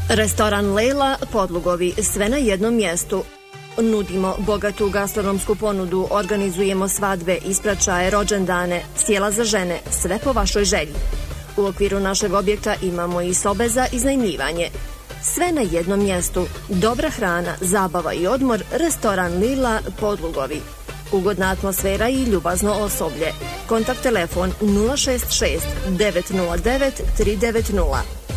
Restoran Lejla, Podlugovi, sve na jednom mjestu. Nudimo bogatu gastronomsku ponudu, organizujemo svadbe, ispraćaje, rođendane, sjela za žene, sve po vašoj želji. U okviru našeg objekta imamo i sobe za iznajmljivanje. Sve na jednom mjestu. Dobra hrana, zabava i odmor, restoran Lila, Podlugovi. Ugodna atmosfera i ljubazno osoblje. Kontakt telefon 066 909 390.